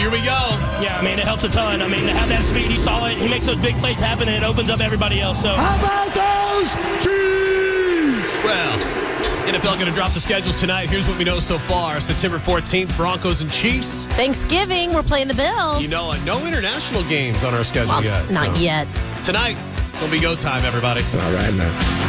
here we go. Yeah, I mean, it helps a ton. I mean, to have that speed, he saw it. He makes those big plays happen, and it opens up everybody else. So, how about those Chiefs? Well, NFL going to drop the schedules tonight. Here's what we know so far. September 14th, Broncos and Chiefs. Thanksgiving, we're playing the Bills. You know, no international games on our schedule yet. Not yet. Tonight, it's going to be go time, everybody. All right, man.